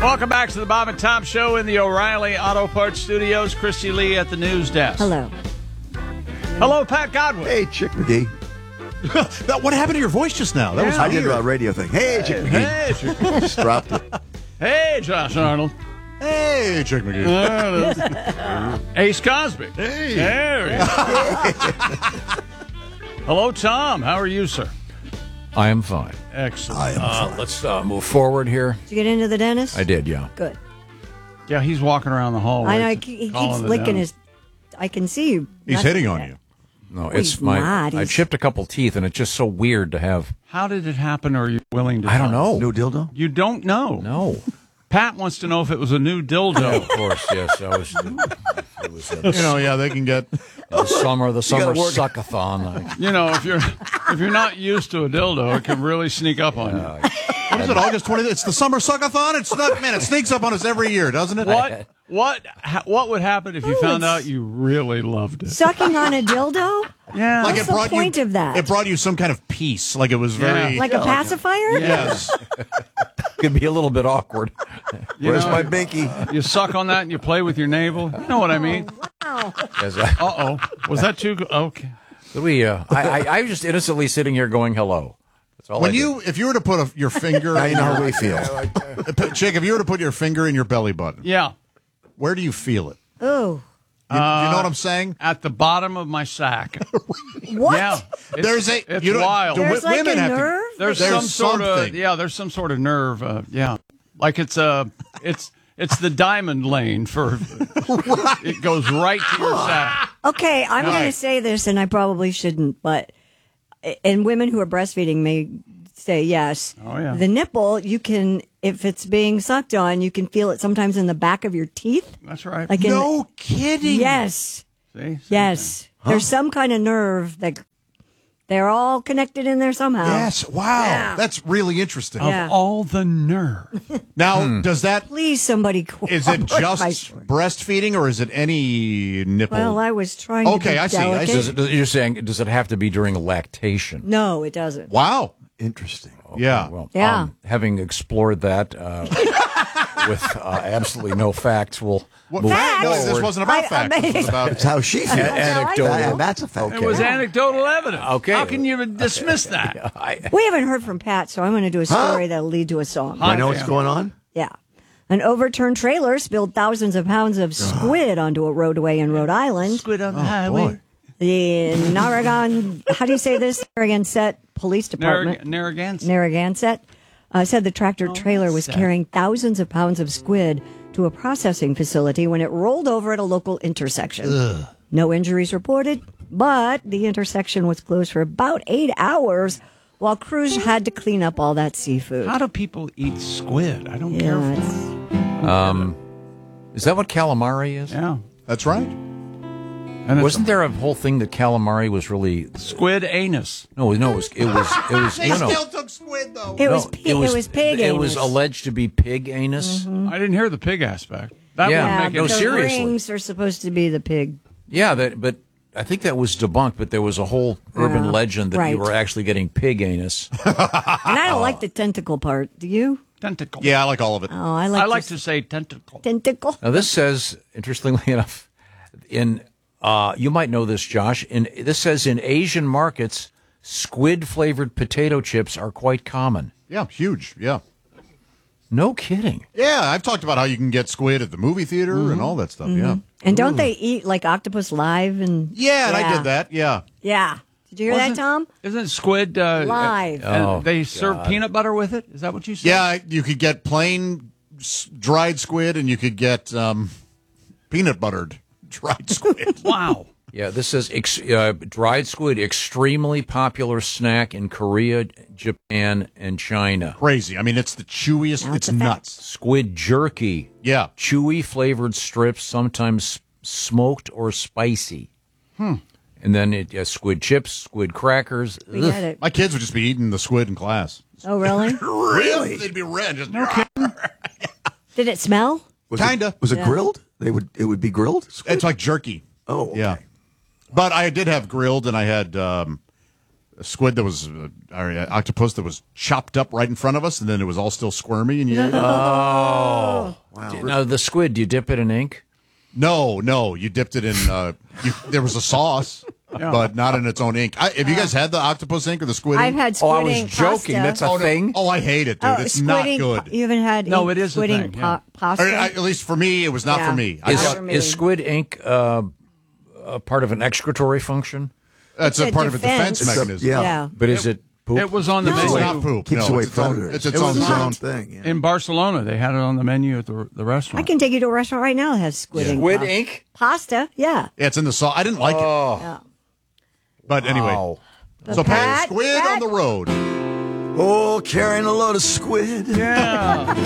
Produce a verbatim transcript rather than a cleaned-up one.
Welcome back to the Bob and Tom Show in the O'Reilly Auto Parts Studios. Christy Lee at the news desk. Hello. Hello, Pat Godwin. Hey, Chick McGee. that, what happened to your voice just now? That Yeah. was I weird. did a radio thing. Hey, Chick McGee. Hey, Chick- Just dropped it. hey, Josh Arnold. Hey, Chick McGee. Ace Cosby. Hey. There we go. Hello, Tom. How are you, sir? I am fine. Excellent. I am Uh, let's uh, move forward here. Did you get into the dentist? I did, yeah. Good. Yeah, he's walking around the hallway. I know. He ke- he calling keeps the licking dentist. his. I can see you. He's That's- hitting on you. No, he's it's my. not. I He's- chipped a couple teeth, and it's just so weird to have. How did it happen, or are you willing to I don't tell? know. New dildo? You don't know. No. Pat wants to know if it was a new dildo. Of course, yes. I was. It was uh, You know, yeah, they can get. the summer, the summer gotta work. suckathon. I, You know, if you're if you're not used to a dildo, it can really sneak up on you. What is it, August twentieth? It's the summer suckathon? It's not, man, it sneaks up on us every year, doesn't it? What what ha, what would happen if you Oh, found it's- out you really loved it? Sucking on a dildo? Yeah, Like What's it the brought point you, of that? It brought you some kind of peace. Like it was very. Yeah. Like a pacifier? Yes. could be a little bit awkward. You Where's know, my binky? You suck on that and you play with your navel. You know what I mean? Wow. As I, Uh oh, was that too? Go- okay. we, uh, I, I, I was just innocently sitting here going hello. That's all I When did. you, if you were to put a, your finger. Now you know how we feel. Chick, if you were to put your finger in your belly button, Yeah, where do you feel it? Oh. You, you know what I'm saying? at the bottom of my sack. What? Yeah, it's, There's a. it's you don't- wild. the There's wi- like women a have to- nerve? There's, There's some sort of something. yeah. There's some sort of nerve. Uh, yeah, like it's a it's it's the diamond lane for. It goes right to your sack. Okay, I'm going Right. to say this, and I probably shouldn't, but and women who are breastfeeding may say yes. Oh, yeah. The nipple, you can, if it's being sucked on, you can feel it sometimes in the back of your teeth. That's right. Like in, No kidding. yes, See? See? yes. There's some kind of nerve that they're all connected in there somehow. Yes. Wow. Yeah. That's really interesting. Of Yeah. all the nerve. Now, does that Please, somebody. is it cooperate my just story. breastfeeding or is it any nipple? Well, I was trying to Okay, be I see, I see. delicate. Does it, does- you're saying, does it have to be during lactation? No, it doesn't. Wow. Interesting. Yeah. Well, Yeah. um, having explored that uh, with uh, absolutely no facts, we'll What, move Facts? no, this forward. wasn't about I- I facts. This was mean- about That's how she feels. anecdotal. That- that's a fact. It was anecdotal evidence. Okay. How can you dismiss that? I, We haven't heard from Pat, so I'm going to do a story that'll lead to a song. I know what's going on. Yeah. An overturned trailer spilled thousands of pounds of squid onto a roadway in Rhode Island. Squid on the boy. highway. The Narragansett, how do you say this? Narragansett Police Department. Narragansett. Narragansett uh, said the tractor trailer was sad. carrying thousands of pounds of squid to a processing facility when it rolled over at a local intersection. No injuries reported, but the intersection was closed for about eight hours while crews had to clean up all that seafood. How do people eat squid? I don't Yeah, care. it's- um, is that what calamari is? Yeah. That's right. And it's Wasn't there a whole thing that calamari was really? squid anus? No, no, it was. It was. It was. They no, no. still took squid though. It No, was pig. It was, pig. It was anus. Mm-hmm. alleged to be pig anus. I didn't hear the pig aspect. That Yeah. would Yeah, make no, it. but the seriously. rings are supposed to be the pig. Yeah, that. But I think that was debunked. But there was a whole urban Yeah, legend that right. you were actually getting pig anus. And I don't like the tentacle part. Do you? Tentacle. Yeah, I like all of it. Oh, I like. I like the to say tentacle. tentacle. Now this says, interestingly enough, in uh, you might know this, Josh. In this says in Asian markets, squid flavored potato chips are quite common. Yeah, huge. Yeah. No kidding. Yeah, I've talked about how you can get squid at the movie theater and all that stuff. Yeah. And don't they eat like octopus live? And Yeah, and I did that. Yeah. Yeah. Did you hear Wasn't- that, Tom? Isn't squid uh, Live. And Oh, they serve God. peanut butter with it. Is that what you said? Yeah, you could get plain s- dried squid and you could get um, peanut buttered dried squid. Wow. Yeah, this says ex- uh, dried squid, extremely popular snack in Korea, Japan, and China. Crazy. I mean, it's the chewiest. That's it's a fact. nuts. Squid jerky, Yeah. chewy flavored strips, sometimes smoked or spicy. Hmm. And then it uh, squid chips, squid crackers. We Ugh. get it. My kids would just be eating the squid in class. Oh, really? Really? They'd be red. Just Did it smell? Was Kinda. It, was it Yeah. grilled? They would. It would be grilled. It's like jerky. Oh, okay. Yeah. But I did have grilled, and I had um, a squid that was, uh, or an octopus that was chopped up right in front of us, and then it was all still squirmy, and you ate it. Oh, wow. Now the squid, do you dip it in ink? No, no, you dipped it in. Uh, you, there was a sauce, Yeah. but not in its own ink. I, have you guys had the octopus ink or the squid I've ink? had squid Oh, I was ink joking. pasta. That's a oh, no. thing. Oh, I hate it, dude. Oh, it's squid not ink good. pa- You haven't had No, ink- it is a squid thing, ink yeah. pa- pasta? Or, I, at least for me, it was not Yeah. for me. I Is, Not got, for me. is squid ink uh, a part of an excretory function? that's It's a a part of a defense defense. mechanism. Yeah. Yeah. But is it poop? It was on the No. It's menu not poop. Keeps no, away it's its own, predators. it's its It own was its zone. own thing. Yeah. in Barcelona. They had it on the menu at the the restaurant. I can take you to a restaurant right now that has squid ink. Squid pasta. ink? Pasta, yeah. Yeah, it's in the sauce. I didn't like it. yeah. But anyway, Wow. so Pat, Pat, squid Pat. on the road. Oh, carrying a load of squid. Yeah.